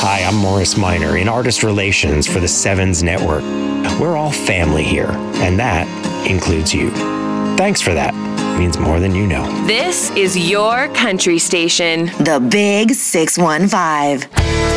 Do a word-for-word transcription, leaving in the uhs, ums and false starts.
Hi, I'm Morris Minor in Artist Relations for the Sevens Network. We're all family here, and that includes you. Thanks for that. It means more than you know. This is your country station. The Big six one five.